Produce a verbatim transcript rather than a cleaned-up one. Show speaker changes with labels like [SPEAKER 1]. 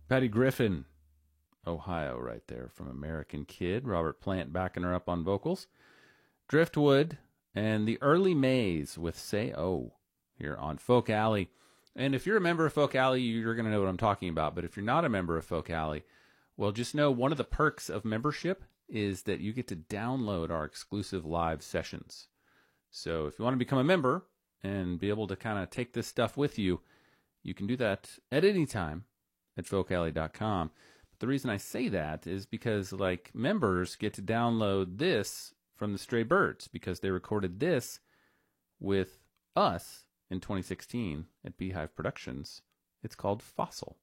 [SPEAKER 1] Patty Griffin, Ohio, right there from American Kid. Robert Plant backing her up on vocals. Driftwood and the Early Mays with Say Oh here on Folk Alley. And if you're a member of Folk Alley, you're going to know what I'm talking about. But if you're not a member of Folk Alley, well, just know one of the perks of membership is that you get to download our exclusive live sessions. So if you want to become a member and be able to kind of take this stuff with you, you can do that at any time at folk alley dot com. But the reason I say that is because, like, members get to download this from the Stray Birds because they recorded this with us in twenty sixteen at Beehive Productions. It's called Fossil.